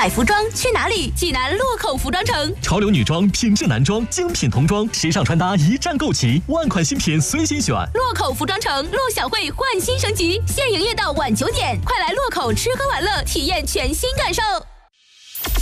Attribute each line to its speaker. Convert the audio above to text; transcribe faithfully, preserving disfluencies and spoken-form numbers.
Speaker 1: 买服装去哪里？济南洛口服装城。
Speaker 2: 潮流女装、品质男装、精品童装、时尚穿搭一站购齐，万款新品随心选。
Speaker 1: 洛口服装城陆小慧焕新升级，现营业到晚九点，快来洛口吃喝玩乐，体验全新感受。